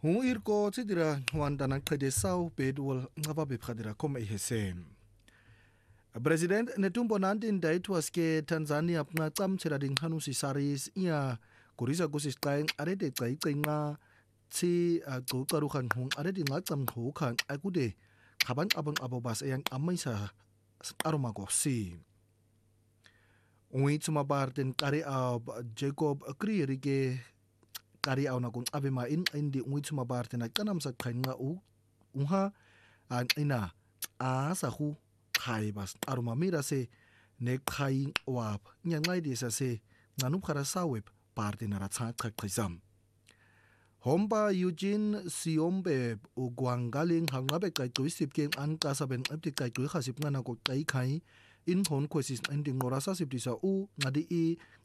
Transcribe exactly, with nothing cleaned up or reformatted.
Hu irko tidira wandana qede sau bedwol ngaba be khadira koma ihesem. President Netumbo Nandi Ndaitwah ke Tanzania pna camthela dinghanu sisaris iya kurisa kusisixeng arede xayicenqa thi agcoca ruhanqung arede ngacamqhuka akude khaban abon abobas eyang amaisa aroma kosi. Ungitsuma barten qari ab Jacob Krierike qari awna kung abema in indi ungitsuma barten aqanam sa qhenqa u unha aqina asahu khaibas aroma mira se ne khai wab nyangai disa se nganu khara saweb barten ara tsa qhizam Homba Eugene Siombe ugwangaling hangabe qayiqisip ke anqasa ben abdi qayiqi khasip ngana ko qayikhai in hon khosis ending ngorasa siptisa u ngadi i